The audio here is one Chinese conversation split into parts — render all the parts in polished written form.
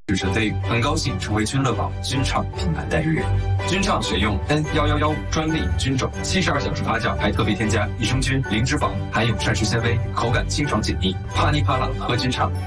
是陈飞宇，很高兴成为君乐宝君畅品牌代言人。君畅选用 N111专利菌种，72小时发酵，还特别添加益生菌、零脂肪，含有膳食纤维，口感清爽解腻，啪哩啪啦喝君畅。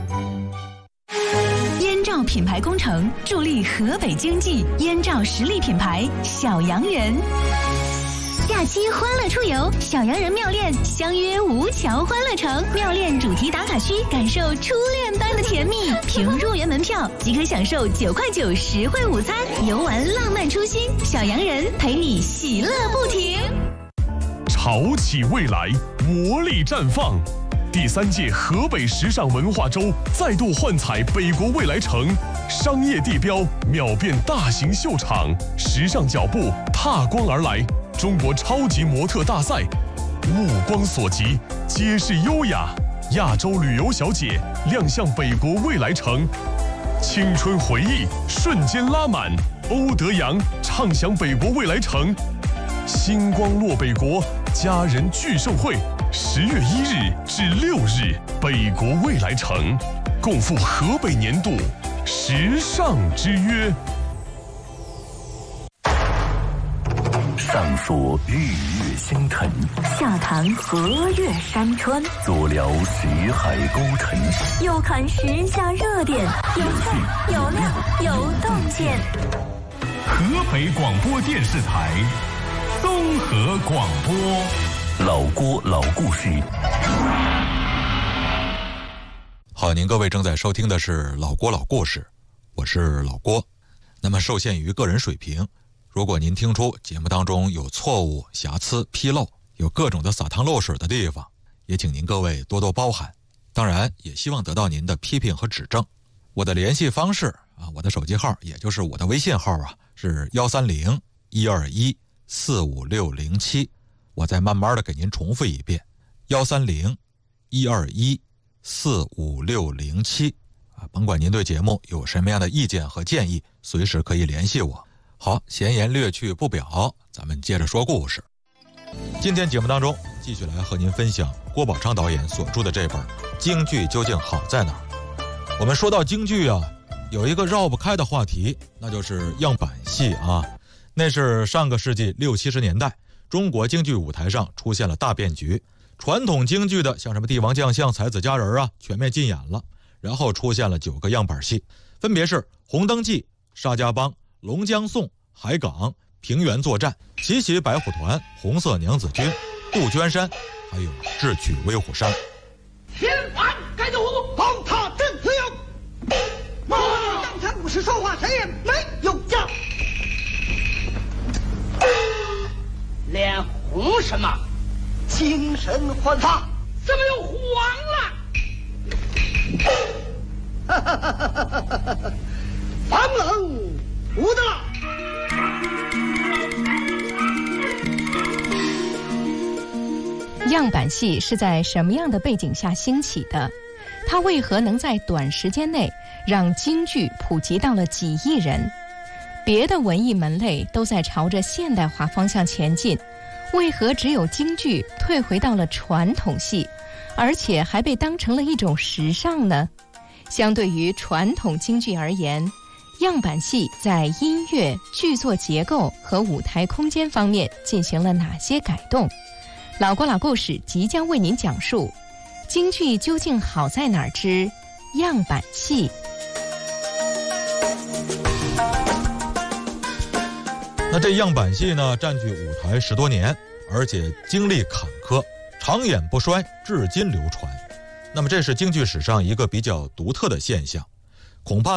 燕赵品牌工程助力河北经济，燕赵实力品牌小洋人。假期欢乐出游，小洋人妙恋相约吴桥欢乐城，妙恋主题打卡区，感受初恋般的甜蜜。凭入园门票即可享受9块9实惠午餐，游玩浪漫初心，小洋人陪你喜乐不停。 潮起未来，活力绽放。第3届河北时尚文化周再度幻彩北国未来城，商业地标秒变大型秀场，时尚脚步踏光而来。中国超级模特大赛，目光所及皆是优雅。亚洲旅游小姐亮相北国未来城，青春回忆瞬间拉满。欧德阳畅享北国未来城，星光落北国家人聚盛会，10月1日至6日，北国未来城共赴河北年度时尚之约。 上索日月星辰， 下谈河岳山川， 左聊识海沟沉， 右看时下热点，有趣有料有洞见。 河北广播电视台综合广播， 老郭老故事。 好，您各位正在收听的是老郭老故事，我是老郭。那么受限于个人水平，如果您听出节目当中有错误、瑕疵、纰漏，有各种的洒汤漏水的地方，也请您各位多多包涵。当然也希望得到您的批评和指正。我的联系方式啊，我的手机号也就是我的微信号啊，是130-121-45607。我再慢慢的给您重复一遍，130-121-45607。甭管您对节目有什么样的意见和建议，随时可以联系我。好，闲言略去不表，咱们接着说故事。今天节目当中继续来和您分享郭宝昌导演所著的这本《京剧究竟好在哪儿》。我们说到京剧啊，有一个绕不开的话题，那就是样板戏啊。那是上个世纪60、70年代，中国京剧舞台上出现了大变局。传统京剧的像什么帝王将相、才子佳人啊，全面禁演了。然后出现了9个样板戏，分别是红灯记、沙家浜、龙江颂、海港、平原作战、奇袭白虎团、红色娘子军、杜鹃山，还有智取威虎山。 天完该走宝塔镇自由。刚才武士说话谁也没有讲，脸红什么？精神焕发，怎么又黄了？防冷无的了。 样板戏是在什么样的背景下兴起的？它为何能在短时间内让京剧普及到了几亿人？别的文艺门类都在朝着现代化方向前进，为何只有京剧退回到了传统戏，而且还被当成了一种时尚呢？相对于传统京剧而言，样板戏在音乐、剧作结构和舞台空间方面进行了哪些改动？老郭老故事即将为您讲述京剧究竟好在哪儿之样板戏。 那这样板戏呢，占据舞台10多年，而且经历坎坷，长演不衰，至今流传。那么这是京剧史上一个比较独特的现象，恐怕